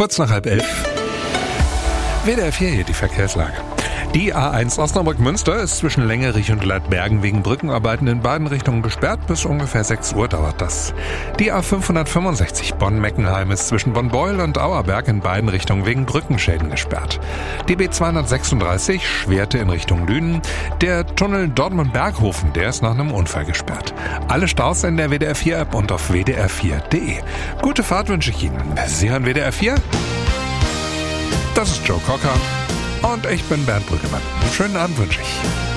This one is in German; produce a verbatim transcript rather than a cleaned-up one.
Kurz nach halb elf. W D R vier hier, die Verkehrslage. Die A eins Osnabrück-Münster ist zwischen Längerich und Leitbergen wegen Brückenarbeiten in beiden Richtungen gesperrt. Bis ungefähr sechs Uhr dauert das. Die A fünfhundertfünfundsechzig Bonn-Meckenheim ist zwischen Bonn-Beuel und Auerberg in beiden Richtungen wegen Brückenschäden gesperrt. Die B zweihundertsechsunddreißig Schwerte in Richtung Lünen. Der Tunnel Dortmund-Berghofen, der ist nach einem Unfall gesperrt. Alle Staus in der W D R vier App und auf w d r vier punkt d e. Gute Fahrt wünsche ich Ihnen. Sie hören W D R vier? Das ist Joe Cocker. Und ich bin Bernd Brüggemann. Schönen Abend wünsche ich.